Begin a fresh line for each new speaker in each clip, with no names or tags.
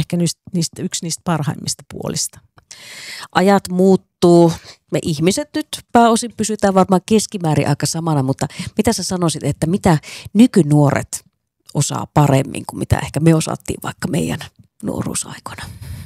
ehkä yksi niistä parhaimmista puolista.
Ajat muuttuu. Me ihmiset nyt pääosin pysytään varmaan keskimäärin aika samana, mutta mitä sä sanoisit, että mitä nykynuoret osaa paremmin kuin mitä ehkä me osattiin vaikka meidän nuoruusaikoina?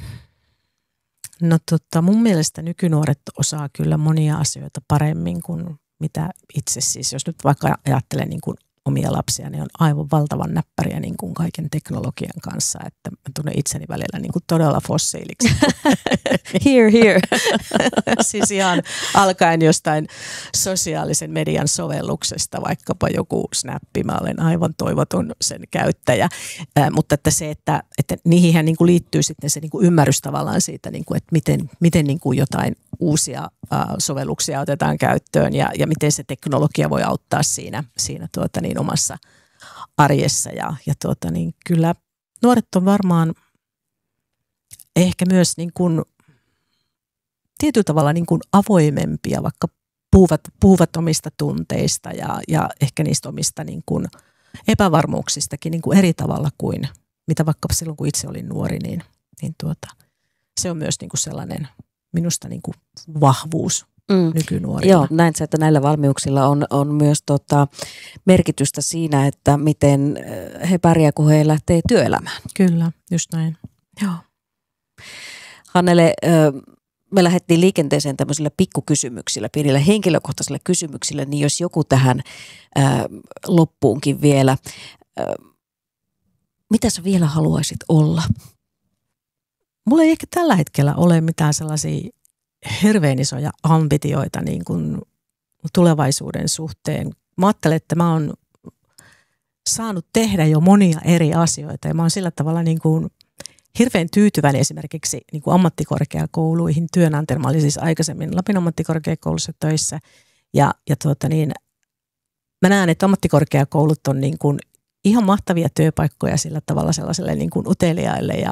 No mun mielestä nykynuoret osaa kyllä monia asioita paremmin kuin mitä itse siis. Jos nyt vaikka ajattelen niin kuin omia lapsia, niin on aivan valtavan näppäriä niin kuin kaiken teknologian kanssa, että mä tunnen itseni välillä niin kuin todella fossiiliksi.
Here.
Siis ihan alkaen jostain sosiaalisen median sovelluksesta, vaikkapa joku Snappi, mä olen aivan toivoton sen käyttäjä, mutta että se, että niihinhän niin kuin liittyy sitten se niin kuin ymmärrys tavallaan siitä, niin kuin, että miten niin kuin jotain uusia sovelluksia otetaan käyttöön ja miten se teknologia voi auttaa siinä omassa arjessa ja kyllä nuoret on varmaan ehkä myös niin kuin tietyllä tavalla niin kuin avoimempia, vaikka puhuvat omista tunteista ja ehkä niistä omista niin kuin epävarmuuksistakin niin kuin eri tavalla kuin mitä vaikka silloin kun itse olin nuori, niin se on myös niin kuin sellainen minusta niin kuin vahvuus nykynuorilla.
Joo, näin se, että näillä valmiuksilla on myös merkitystä siinä, että miten he pärjää, kun he lähtee työelämään.
Kyllä, just näin. Joo.
Hannele, me lähdettiin liikenteeseen tämmöisillä pikkukysymyksillä, pienillä henkilökohtaisilla kysymyksillä, niin jos joku tähän loppuunkin vielä, mitä sä vielä haluaisit olla?
Mulla ei ehkä tällä hetkellä ole mitään sellaisia hirveän isoja ambitioita niin kuin tulevaisuuden suhteen. Mä ajattelen, että mä oon saanut tehdä jo monia eri asioita ja mä oon sillä tavalla niin kuin hirveän tyytyväinen esimerkiksi niin kuin ammattikorkeakouluihin työnantajana. Mä olin siis aikaisemmin Lapin ammattikorkeakoulussa töissä ja mä näen, että ammattikorkeakoulut on niin kuin ihan mahtavia työpaikkoja sillä tavalla sellaiselle niin kuin uteliaille ja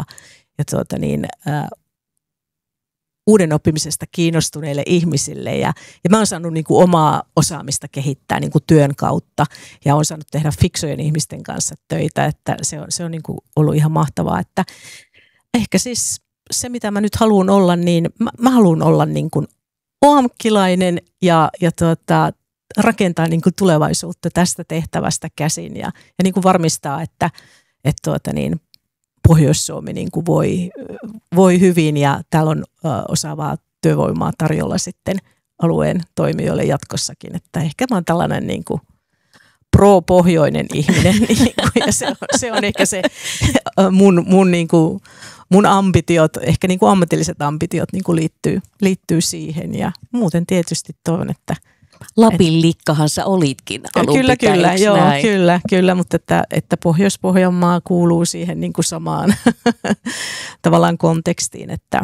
uuden oppimisesta kiinnostuneille ihmisille ja mä oon saanut niin kuin omaa osaamista kehittää niin kuin työn kautta ja oon saanut tehdä fiksujen ihmisten kanssa töitä, että se on niin kuin ollut ihan mahtavaa, että ehkä siis se mitä mä nyt haluan olla, niin mä haluan olla niin kuin oamkilainen ja rakentaa niin kuin tulevaisuutta tästä tehtävästä käsin ja niin kuin varmistaa, että Pohjois-Suomi niin kuin voi hyvin ja täällä on osaavaa työvoimaa tarjolla sitten alueen toimijoille jatkossakin. Että ehkä mä oon tällainen niin kuin pro-pohjoinen ihminen niin kuin, ja se on ehkä se mun ambitiot, ehkä niin kuin ammatilliset ambitiot niin kuin liittyy siihen ja muuten tietysti toivon, että
Lapin likkahan sä olitkin alun
kyllä, mutta että Pohjois-Pohjanmaa kuuluu siihen niin kuin samaan tavallaan kontekstiin, että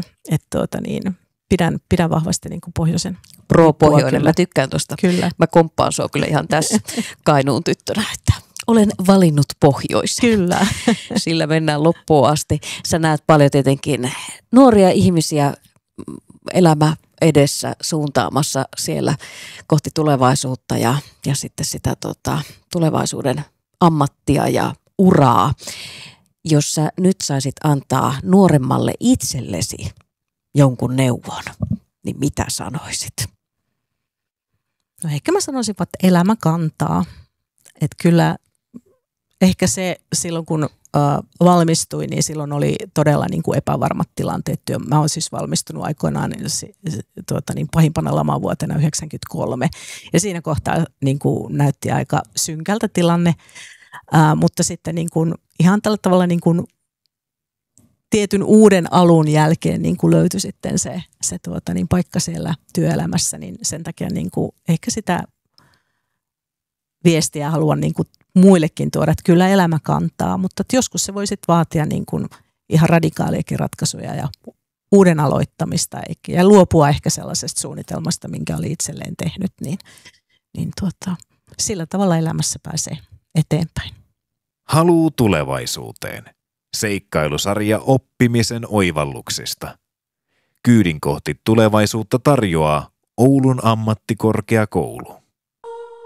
pidän vahvasti niin kuin pohjoisen.
Pro-pohjoinen, mä tykkään tosta.
Kyllä.
Mä komppaan sua kyllä ihan tässä Kainuun tyttönä, että olen valinnut pohjoisen.
Kyllä.
Sillä mennään loppuun asti. Sä näet paljon tietenkin nuoria ihmisiä elämä edessä suuntaamassa siellä kohti tulevaisuutta ja sitten sitä tulevaisuuden ammattia ja uraa. Jos sä nyt saisit antaa nuoremmalle itsellesi jonkun neuvon, niin mitä sanoisit?
No ehkä mä sanoisin, että elämä kantaa. Että kyllä ehkä se silloin kun valmistuin, niin silloin oli todella niin kuin epävarmat tilanteet. Mä oon siis valmistunut aikoinaan pahimpana lamavuotena 1993. Ja siinä kohtaa niin kuin näytti aika synkältä tilanne, mutta sitten niin kuin, ihan tällä tavalla niin kuin tietyn uuden alun jälkeen niin kuin löytyi sitten se paikka siellä työelämässä, niin sen takia niin kuin ehkä sitä viestiä haluan niin kuin muillekin tuoda, että kyllä elämä kantaa, mutta joskus se voi sitten vaatia niin kuin ihan radikaaliakin ratkaisuja ja uuden aloittamista ja luopua ehkä sellaisesta suunnitelmasta, minkä oli itselleen tehnyt, niin sillä tavalla elämässä pääsee eteenpäin.
Haluu tulevaisuuteen. Seikkailusarja oppimisen oivalluksista. Kyydin kohti tulevaisuutta tarjoaa Oulun ammattikorkeakoulu.